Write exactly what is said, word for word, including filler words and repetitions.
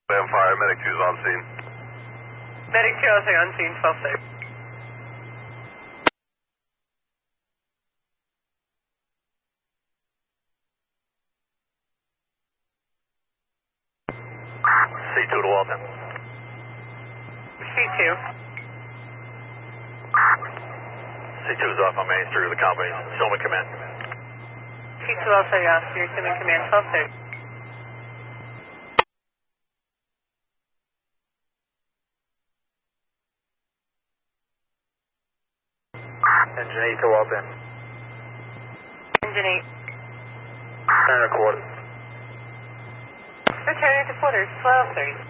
Fire, medic two's on scene. Medic two also on scene, twelve six. C two to Walton. C two. C two's off on Main Street with the company. Stillman command. C two also, yeah, you're assuming command twelve six. Engine eight to Walton. Engine eight. Turn a quarter. Returning to quarters, twelve thirty.